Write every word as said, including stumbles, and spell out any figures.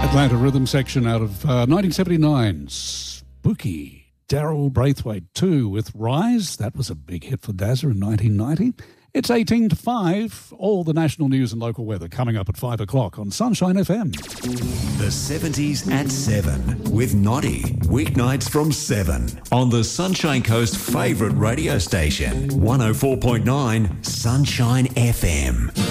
Atlanta Rhythm section out of uh, nineteen seventy-nine. Spooky. Daryl Braithwaite too with Rise. That was a big hit for Dazza in nineteen ninety. It's eighteen to five. All the national news and local weather coming up at five o'clock on Sunshine F M. The seventies at seven with Noddy. Weeknights from seven on the Sunshine Coast favourite radio station. one oh four point nine Sunshine F M.